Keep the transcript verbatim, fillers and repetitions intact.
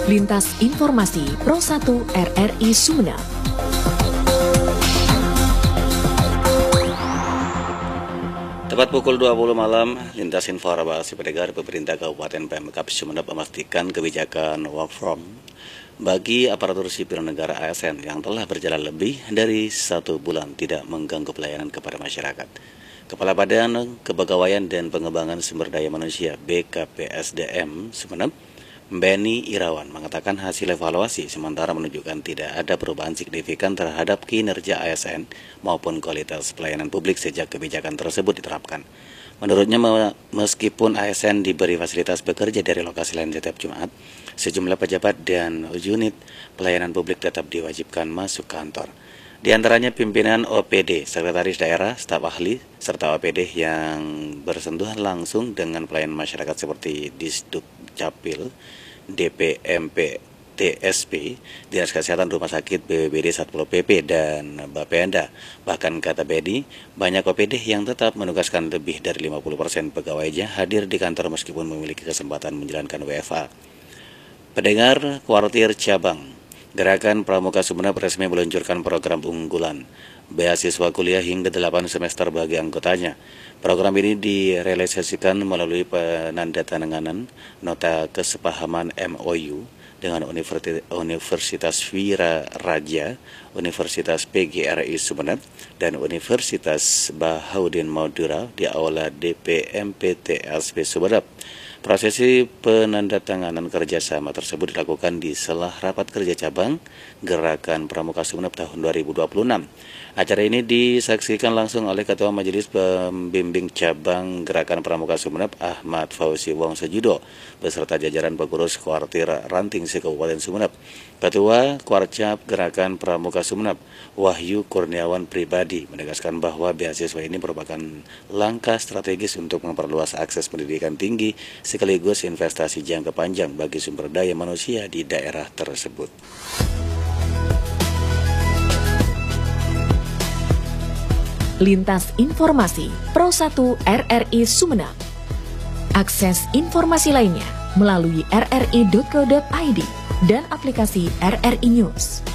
Lintas Informasi Pro satu R R I Sumeneb. Tepat pukul dua puluh malam, Lintas Informasi pendengar, pemerintah Kabupaten Pemkab Sumeneb memastikan kebijakan work from bagi aparatur sipil negara A S N yang telah berjalan lebih dari satu bulan tidak mengganggu pelayanan kepada masyarakat. Kepala Badan Kepegawaian dan Pengembangan Sumber Daya Manusia B K P S D M Sumeneb, Benny Irawan, mengatakan hasil evaluasi sementara menunjukkan tidak ada perubahan signifikan terhadap kinerja A S N maupun kualitas pelayanan publik sejak kebijakan tersebut diterapkan. Menurutnya, meskipun A S N diberi fasilitas bekerja dari lokasi lain setiap Jumat, sejumlah pejabat dan unit pelayanan publik tetap diwajibkan masuk kantor. Di antaranya pimpinan O P D, sekretaris daerah, staf ahli, serta O P D yang bersentuhan langsung dengan pelayanan masyarakat seperti Disduk Capil, D P M P T S P, Dinas Kesehatan Rumah Sakit B P B D Satpol P P, dan Bapenda. Bahkan kata Bedi, banyak O P D yang tetap menugaskan lebih dari lima puluh persen pegawainya hadir di kantor meskipun memiliki kesempatan menjalankan W F A. Pendengar Kuartir Cabang, Gerakan Pramuka Sumeneb resmi meluncurkan program unggulan beasiswa kuliah hingga delapan semester bagi anggotanya. Program ini direalisasikan melalui penandatanganan nota kesepahaman M O U dengan Universitas Vira Raja, Universitas P G R I Sumeneb, dan Universitas Bahaudin Madura di Aula D P M P T S P Sumeneb. Prosesi penandatanganan kerjasama tersebut dilakukan di sela rapat kerja cabang Gerakan Pramuka Sumeneb tahun dua ribu dua puluh enam. Acara ini disaksikan langsung oleh Ketua Majelis Pembimbing Cabang Gerakan Pramuka Sumeneb Ahmad Fauzi Wongsojudo beserta jajaran pengurus Kuartir Ranting Kabupaten Sumeneb. Ketua Kuarcap Gerakan Pramuka Sumeneb Wahyu Kurniawan Pribadi menegaskan bahwa beasiswa ini merupakan langkah strategis untuk memperluas akses pendidikan tinggi sekaligus investasi jangka panjang bagi sumber daya manusia di daerah tersebut. Lintas Informasi Pro satu R R I Sumeneb. Akses informasi lainnya melalui r r i titik co titik i d dan aplikasi R R I News.